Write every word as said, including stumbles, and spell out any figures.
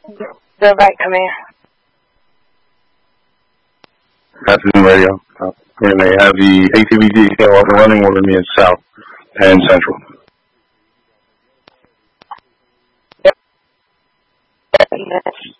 The right command. Afternoon radio. Uh, we're going to have the A T V G scale up and running. We're going to be in South and Central. Yep.